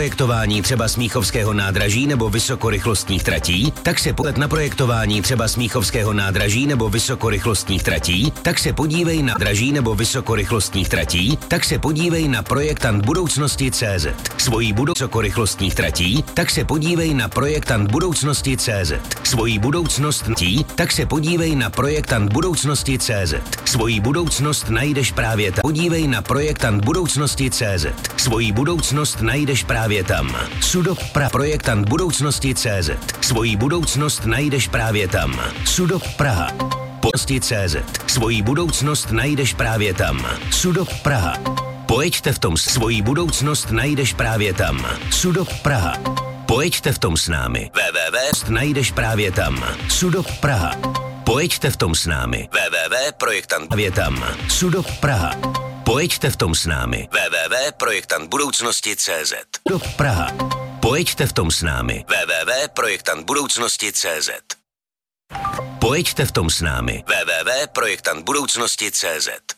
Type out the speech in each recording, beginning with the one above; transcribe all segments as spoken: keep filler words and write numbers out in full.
projektování třeba Smíchovského nádraží nebo vysokorychlostních tratí, tak se podívat na projektování třeba Smíchovského nádraží nebo vysokorychlostních tratí, tak se podívej na draží nebo vysokorychlostních tratí, tak se podívej na projektant budoucnosti tečka cé zet. Svojí budou vysokorychlostních tratí, tak se podívej na projektant budoucnosti tečka cé zet. Svojí budoucnost tí, tak se podívej na projektant budoucnosti tečka cé zet. Svojí budoucnost najdeš právě tam. Podívej na projektant budoucnosti tečka cé zet. Svojí budoucnost najdeš právě tam. Sudop pra projektant budoucnosti tečka cé zet. Svojí budoucnost najdeš právě tam. Sudop Praha. Budoucnosti tečka cé zet. Svojí budoucnost najdeš právě tam. Sudop Praha. Pojeďte v tom, svojí budoucnost najdeš právě tam. Sudop Praha. Pojeďte v tom s námi. www. Najdeš právě tam. Sudop Praha. Pojeďte v tom s námi. www. Projektant právě tam. Sudop Praha. Pojeďte v tom s námi. www. Projektant budoucnosti tečka cé zet. Sudop Praha. Pojeďte v tom s námi. www. Projektant budoucnosti tečka cé zet. Pojeďte v tom s námi. www. Projektant budoucnosti tečka cé zet.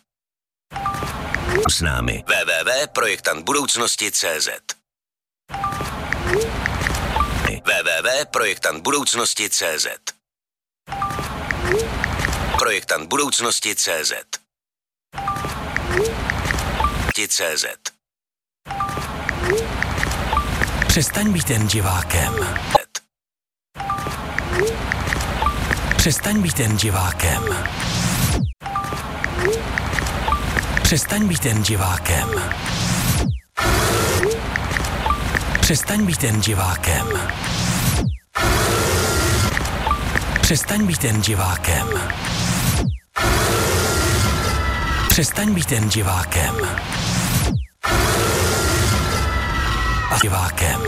S námi. www. Projektant budoucnosti tečka cé zet. www. Projektant budoucnosti tečka cé zet. Projektant budoucnosti tečka cé zet. tečka cé zet. Přestaň být jen divákem. Přestaň být jen divákem. Přestaň být jen divákem. Přestaň být jen divákem. Přestaň být jen divákem. Přestaň být jen divákem. A divákem.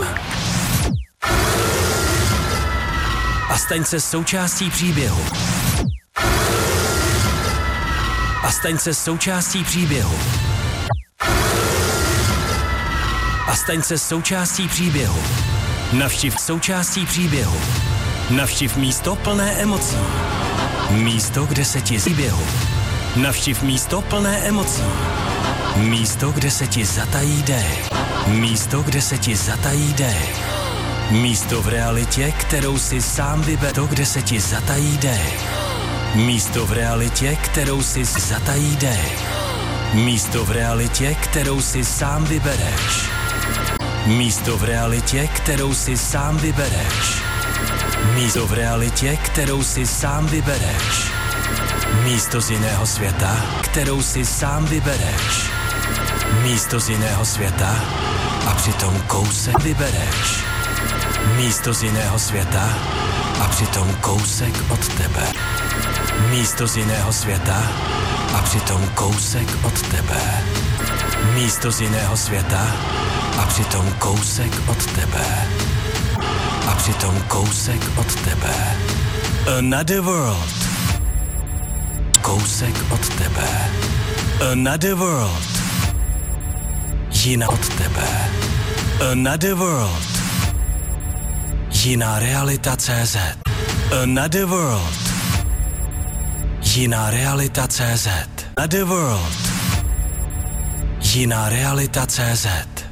A staň se součástí příběhu. A staň se součástí příběhu. A staň se součástí příběhu. Navštiv součástí příběhu. Navštiv místo plné emocí. Místo, kde se ti příběhu. Navštiv místo plné emocí. Místo, kde se ti zatají dech. Místo, kde se ti zatají dech. Místo v realitě, kterou si sám vyber. To, kde se ti zatají dech. Místo v realitě, kterou si zatají dech. Místo v realitě, kterou si sám vybereš. Místo v realitě, kterou si sám vybereš. Místo v realitě, kterou si sám vybereš. Místo z jiného světa, kterou si sám vybereš. Místo z jiného světa a přitom kousek vybereš. Místo z jiného světa a přitom kousek od tebe. Místo z jiného světa a přitom kousek od tebe. Místo z jiného světa a přitom kousek od tebe. A přitom kousek od tebe. Another world. Kousek od tebe. Another world. Jiná od tebe. Another world. Jiná realita tečka cé zet. Another world. Jiná realita tečka cé zet. Another world. Jiná realita tečka cé zet.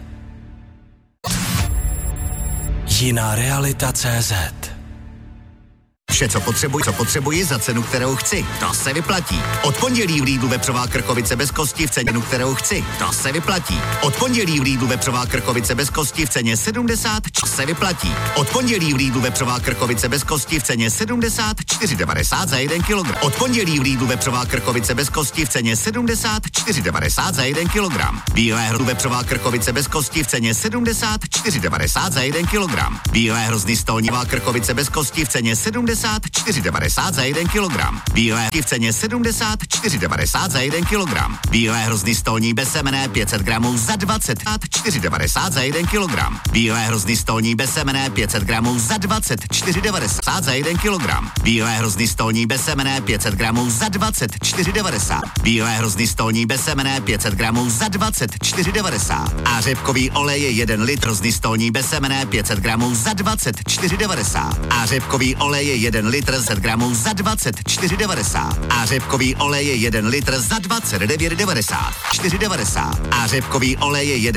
Jiná realita tečka cé zet. Vše, co potřebuji, co potřebuji za cenu, kterou chci. To se vyplatí. Od pondělí v Lidlu vepřová krkovice bez kosti v ceně, kterou chci. To se vyplatí. Od pondělí v Lidlu vepřová krkovice bez kosti v ceně sedmdesát, to se vyplatí. Od pondělí v Lidlu vepřová krkovice bez kosti v ceně sedmdesát čtyři devadesát za jeden kilogram. Od pondělí v Lidlu vepřová krkovice bez kosti v ceně sedmdesát čtyři devadesát za jeden kilogram. Bílé hrozny vepřová krkovice bez kosti v ceně sedmdesát čtyři devadesát za jeden kilogram. Bílé hrozny stolnivá krkovice bez kosti v ceně sedmdesát čtyři devadesát za jeden kilogram. Bílé v ceně sedmdesát čtyři devadesát za jeden kilogram. Bílé hrozny stolní bezsemenné pět set gramů za dvacet čtyři devadesát za jeden kilogram. Bílé hrozny stolní bezsemenné pět set gramů za dvacet čtyři devadesát za jeden kilogram. Bílé hrozny stolní bezsemenné pět set gramů za dvacet čtyři devadesát. Bílé hrozny stolní bezsemenné pět set gramů za dvacet čtyři devadesát. A řepkový olej je jeden litr hrozny stolní bezsemenné pět set gramů za dvacet čtyři devadesát. A řepkový olej je jeden litr set gramů za dvacet čtyři devadesát. A řepkový olej je jeden litr za dvacet devět devadesát. čtyři devadesát. A řepkový olej je jeden